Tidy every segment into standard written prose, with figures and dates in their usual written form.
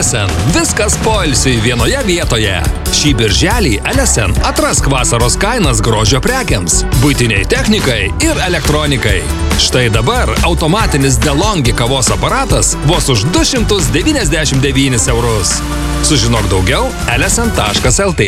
LSN. Viskas poilsiui vienoje vietoje. Šį birželį LSN atrask vasaros kainas grožio prekiams, buitiniai technikai ir elektronikai. Štai dabar automatinis DeLonghi kavos aparatas vos už 299 eurus. Sužinok daugiau lsn.lt.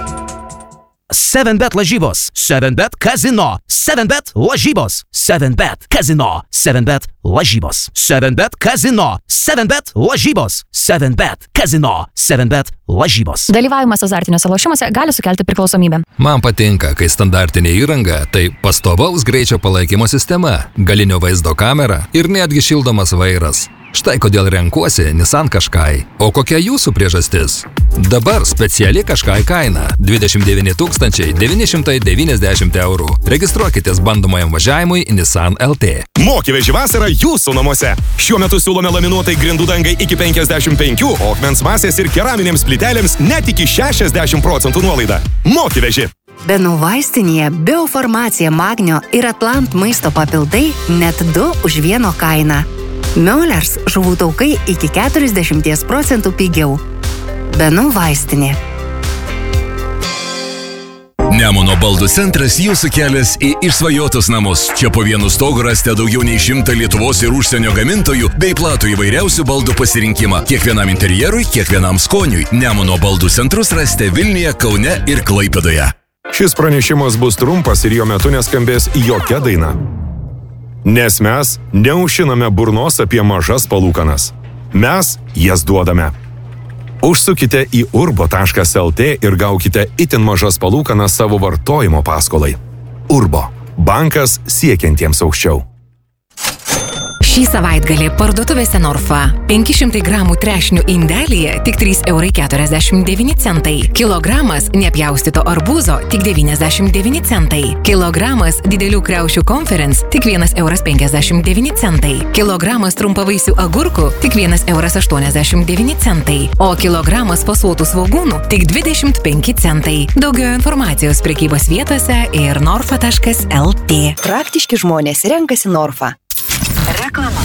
7bet lažybos, 7bet kazino, 7bet lažybos, 7bet kazino, 7bet lažybos, 7bet kazino, 7bet lažybos, 7bet kazino, 7bet lažybos. Dalyvavimas azartiniuose lošimuose gali sukelti priklausomybę. Man patinka, kai standartinė įranga tai pastovaus greičio palaikymo sistema, galinio vaizdo kamera ir netgi šildomas vairas. Štai kodėl renkuosi Nissan Qashqai. O kokia jūsų priežastis? Dabar speciali Qashqai kaina – 29 990 eurų. Registruokitės bandomajam važiavimui Nissan LT. Mokyveži vasara jūsų namuose. Šiuo metu siūlome laminuotai grindų dangai iki 55, o akmens masės ir keraminėms plytelėms net iki 60% nuolaida. Mokyveži. Benų vaistinėje Biofarmacija Magnio ir Atlant maisto papildai net 2 už 1 kainą. Miolers žuvų taukai iki 40% pigiau. Benų vaistinė. Nemuno baldų centras jūsų kelias į išsvajotus namus. Čia po vienu stogu rasite daugiau nei 100 Lietuvos ir užsienio gamintojų bei platų įvairiausių baldų pasirinkimą. Kiekvienam interjerui, kiekvienam skoniui. Nemuno baldų centrus rasite Vilniuje, Kaune ir Klaipėdoje. Šis pranešimas bus trumpas ir jo metu neskambės jokia daina. Nes mes neužšiname burnos apie mažas palūkanas. Mes jas duodame. Užsukite į urbo.lt ir gaukite itin mažas palūkanas savo vartojimo paskolai. Urbo. Bankas siekiantiems aukščiau. Šį savaitgalį parduotuvėse Norfa 500 gramų trešnių indelyje tik 3,49 eurai. Kilogramas nepjaustyto arbūzo tik 99 centai. Kilogramas didelių kriaušių Conference tik 1,59 eurai. Kilogramas trumpavaisių agurkų tik 1,89 eurai. O kilogramas fasuotų svogūnų tik 25 centai. Daugiau informacijos prekybos vietose ir norfa.lt. Praktiški žmonės renkasi Norfa. Reklama.